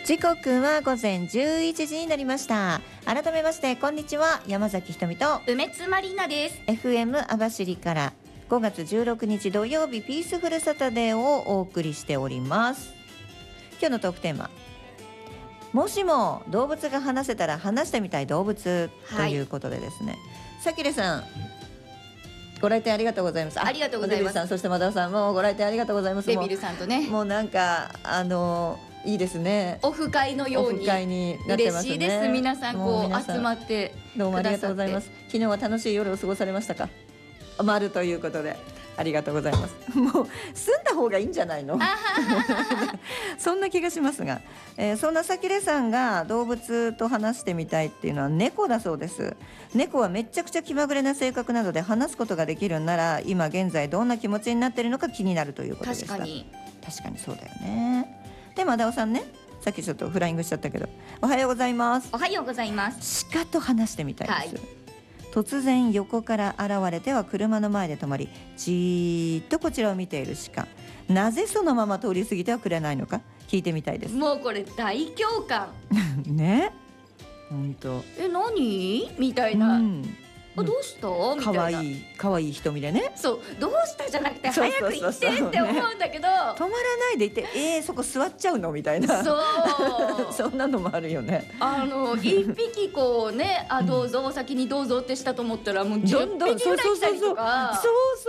時刻は午前11時になりました。改めましてこんにちは、山崎ひとみと梅津まりなです。 FM 網走から5月16日土曜日ピースフルサタデーをお送りしております。今日のトークテーマ、もしも動物が話せたら話してみたい動物ということでですね、さきれさんご来店ありがとうございます。 ありがとうございます。 デビルさん、そしてマダオさんもご来店ありがとうございます。 デビルさんとね、 もうなんかいいですね。 オフ会のようにオフ会になってますね。 嬉しいです。皆さんこう集まってどうもありがとうございます。昨日は楽しい夜を過ごされましたか？丸ということでありがとうございます。もう住んだ方がいいんじゃないのそんな気がしますが、そんなさきれさんが動物と話してみたいっていうのは猫だそうです。猫はめちゃくちゃ気まぐれな性格などで話すことができるなら今現在どんな気持ちになっているのか気になるということでした。確かにそうだよね。でマダオさんね、さっきちょっとフライングしちゃったけど、おはようございます。 おはようございます。 鹿と話してみたいです、突然横から現れては車の前で止まりじーっとこちらを見ている鹿、なぜそのまま通り過ぎてはくれないのか聞いてみたいです。 もうこれ大共感ね、本当何みたいな、どうしたみたいな、 かわいい瞳でね、 そうどうしたじゃなくて早く行ってって思うんだけど、 止まらないでいてそこ座っちゃうのみたいな、 そうそんなのもあるよね。 一匹こうね、どうぞお先にどうぞってしたと思ったらもう10匹ぐらい来たりとか、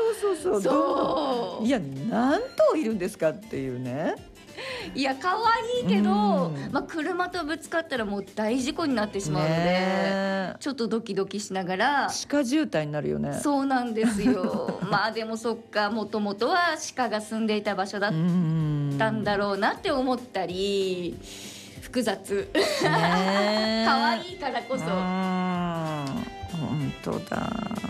そういや何頭いるんですかっていうね。 いや可愛いけど、車とぶつかったらもう大事故になってしまうので、ちょっとドキドキしながら、 鹿渋滞になるよね。 そうなんですよまあでもそっか、もともとは鹿が住んでいた場所だったんだろうなって思ったり、複雑可愛いからこそ。 本当だ。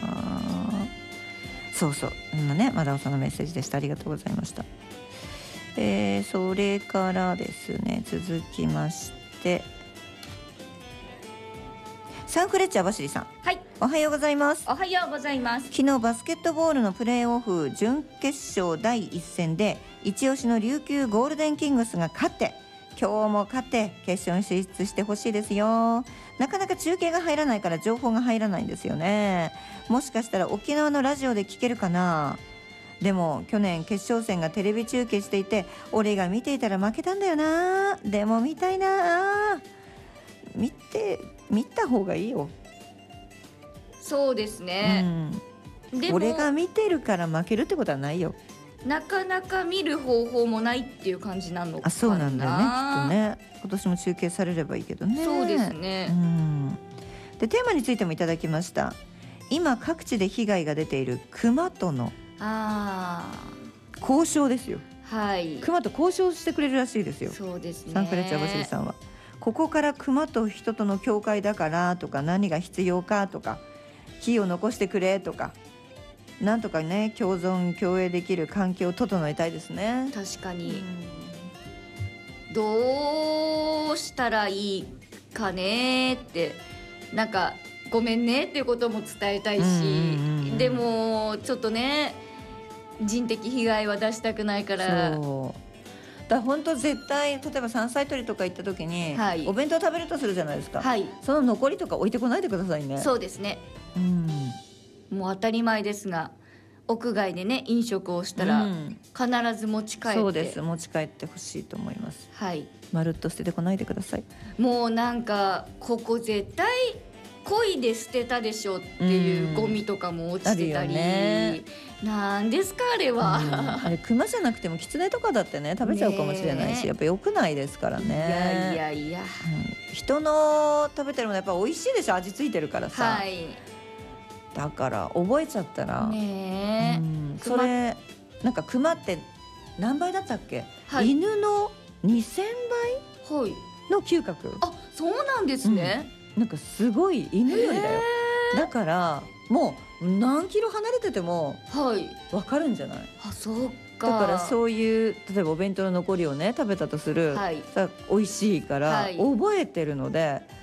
そうね、マダオさんのメッセージでした。ありがとうございました。それからですね、続きましてサンフレッチェ網走さん、おはようございます。 おはようございます。 昨日バスケットボールのプレーオフ準決勝第1戦で一押しの琉球ゴールデンキングスが勝って、今日も勝って決勝に進出してほしいですよ。なかなか中継が入らないから情報が入らないんですよね。もしかしたら沖縄のラジオで聞けるかな。でも去年決勝戦がテレビ中継していて、俺が見ていたら負けたんだよな。でも見たいな。見た方がいいよ。 そうですね、でも俺が見てるから負けるってことはないよ。 なかなか見る方法もないっていう感じなのかな。 そうなんだよね、きっとね。今年も中継されればいいけどね。 そうですね、 でテーマについてもいただきました。今各地で被害が出ているクマとの交渉ですよ。クマと交渉してくれるらしいですよ。 そうですね。 サンフレッチェ網走さんはここからクマと人との境界だからとか、何が必要かとか、木を残してくれとか、なんとかね、共存共栄できる環境を整えたいですね。 確かに、どうしたらいいかねって、なんかごめんねっていうことも伝えたいし、でもちょっとね、人的被害は出したくないから。 本当絶対、例えば山菜採りとか行った時に、お弁当食べるとするじゃないですか、その残りとか置いてこないでくださいね。 そうですね、もう当たり前ですが、屋外でね飲食をしたら、必ず持ち帰って、 そうです、持ち帰ってほしいと思います。まるっと捨ててこないでください。 もうなんかここ絶対恋で捨てたでしょっていうゴミとかも落ちてたり、なんですかあれは、 あれクマじゃなくてもキツネとかだってね食べちゃうかもしれないし、やっぱ良くないですからね。 いや、 人の食べてるものやっぱ美味しいでしょ、味ついてるからさ、だから覚えちゃったらそれなんかクマって何倍だったっけ、犬の2000倍の嗅覚。 そうなんですね、 なんかすごい犬よりだよ。だからもう何キロ離れてても分かるんじゃない？ そうか。 だからそういう例えばお弁当の残りをね食べたとする、美味しいから覚えてるので、